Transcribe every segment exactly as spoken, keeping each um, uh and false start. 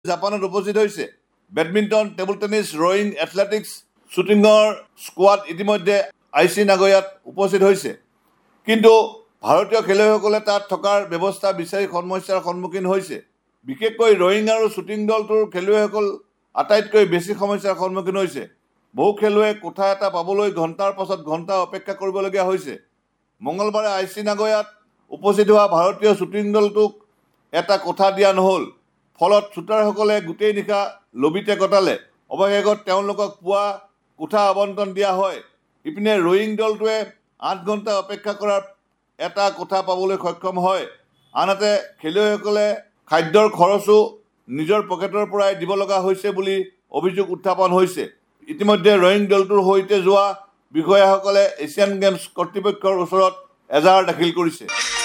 জাপানত উপস্থিত হৈছে। বেডমিণ্টন, টেবুল টেনিছ, ৰয়িং, এথলেটিক্স, শ্বুটিঙৰ স্কোৱাড ইতিমধ্যে আই চি নাগোয়াত উপস্থিত হৈছে। কিন্তু ভাৰতীয় খেলুৱৈসকলে তাত থকাৰ ব্যৱস্থা বিচাৰি সমস্যাৰ সন্মুখীন হৈছে। বিশেষকৈ ৰয়িং আৰু শ্বুটিং দলটোৰ খেলুৱৈসকল আটাইতকৈ বেছি সমস্যাৰ সন্মুখীন হৈছে। বহু খেলুৱৈয়ে কোঠা এটা পাবলৈ ঘণ্টাৰ পাছত ঘণ্টা অপেক্ষা কৰিবলগীয়া হৈছে। মঙলবাৰে আই চি নাগোয়াত উপস্থিত হোৱা ভাৰতীয় শ্বুটিং দলটোক এটা কোঠা দিয়া নহ'ল। ফলত শ্বুটাৰসকলে গোটেই নিশা লবিতে কটালে। অৱশেষত তেওঁলোকক পুৱা কোঠা আবণ্টন দিয়া হয়। ইপিনে ৰয়িং দলটোৱে আঠ ঘণ্টা অপেক্ষা কৰাৰ এটা কোঠা পাবলৈ সক্ষম হয়। আনহাতে খেলুৱৈসকলে খাদ্যৰ খৰচো নিজৰ পকেটৰ পৰাই দিব লগা হৈছে বুলি অভিযোগ উত্থাপন হৈছে। ইতিমধ্যে ৰয়িং দলটোৰ সৈতে যোৱা বিষয়াসকলে এছিয়ান গেমছ কৰ্তৃপক্ষৰ ওচৰত এজাহাৰ দাখিল কৰিছে।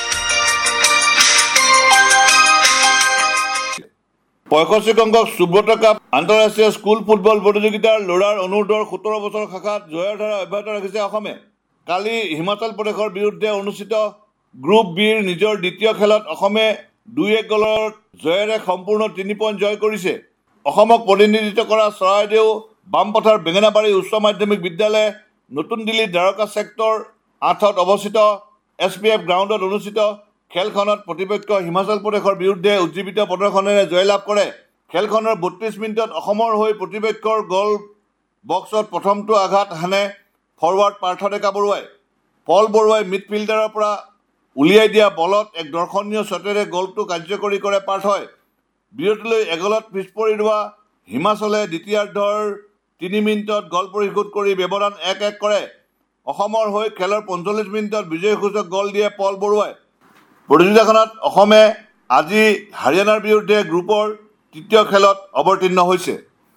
পঁয়ষষ্ঠি সংখ্যক সুব্ৰত কাপ আন্তঃৰাষ্ট্ৰীয় স্কুল ফুটবল প্ৰতিযোগিতাৰ ল'ৰাৰ অনুৰ্ধৰ সোতৰ বছৰ শাখাত জয়ৰ ধাৰা অব্যাহত ৰাখিছে অসমে। কালি হিমাচল প্ৰদেশৰ বিৰুদ্ধে অনুষ্ঠিত গ্ৰুপ বিৰ নিজৰ দ্বিতীয় খেলত অসমে দুই এক গ'লৰ জয়েৰে সম্পূৰ্ণ তিনি পইণ্ট জয় কৰিছে। অসমক প্ৰতিনিধিত্ব কৰা চৰাইদেউ বামপথাৰ বেঙেনাবাৰী উচ্চ মাধ্যমিক বিদ্যালয়ে নতুন দিল্লীৰ দ্বাৰকা ছেক্টৰ আঠত অৱস্থিত এছ পি এফ গ্ৰাউণ্ডত অনুষ্ঠিত খেলখনত প্ৰতিপক্ষ হিমাচল প্ৰদেশৰ বিৰুদ্ধে উজ্জীৱিত প্ৰদৰ্শনেৰে জয়লাভ কৰে। খেলখনৰ বত্ৰিছ মিনিটত অসমৰ হৈ প্ৰতিপক্ষৰ গ'ল বক্সত প্ৰথমটো আঘাত হানে ফৰৱাৰ্ড পাৰ্থ ডেকা বৰুৱাই। পল বৰুৱাই মিডফিল্ডাৰৰ পৰা উলিয়াই দিয়া বলত এক দৰ্শনীয় শ্বটেৰে গ'লটো কাৰ্যকৰী কৰে পাৰ্থই। বিৰতিলৈ এগলত পিছ পৰি ৰোৱা হিমাচলে দ্বিতীয়াৰ্ধৰ তিনি মিনিটত গ'ল পৰিশোধ কৰি ব্যৱধান এক এক কৰে। অসমৰ হৈ খেলৰ পঞ্চল্লিছ মিনিটত বিজয়সূচক গ'ল দিয়ে পল বৰুৱাই। প্ৰতিযোগিতাখনত অসমে আজি হাৰিয়ানাৰ বিৰুদ্ধে গ্ৰুপৰ তৃতীয় খেলত অৱতীৰ্ণ হৈছে।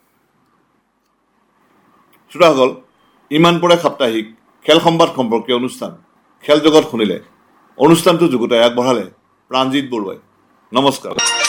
শ্ৰোতাসকল, ইমান পৰে সাপ্তাহিক খেল সংবাদ সম্পৰ্কীয় অনুষ্ঠান খেল জগত শুনিলে। অনুষ্ঠানটো যুগুতাই আগবঢ়ালে প্ৰাণজিৎ বৰুৱাই। নমস্কাৰ।